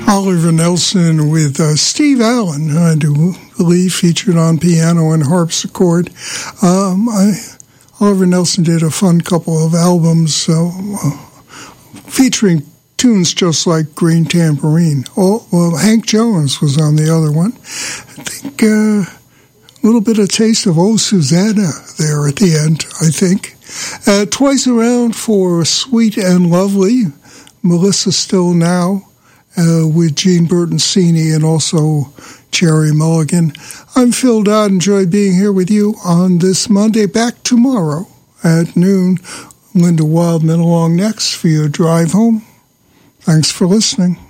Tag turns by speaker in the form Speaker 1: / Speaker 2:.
Speaker 1: Oliver Nelson with Steve Allen, I do believe, featured on piano and harpsichord. Oliver Nelson did a fun couple of albums featuring tunes just like Green Tambourine. Oh, well, Hank Jones was on the other one. I think a little bit of taste of Oh Susanna there at the end, I think. Twice Around for Sweet and Lovely, Melissa Still Now, with Gene Bertoncini and also Jerry Mulligan. I'm Phil Dodd. Enjoy being here with you on this Monday. Back tomorrow at noon. Linda Wildman along next for your drive home. Thanks for listening.